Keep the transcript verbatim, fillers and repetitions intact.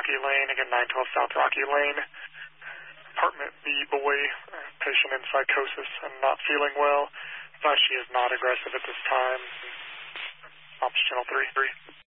Rocky Lane, again, nine twelve South Rocky Lane. Apartment B boy, uh, patient in psychosis and not feeling well. But she is not aggressive at this time. Ops Channel three.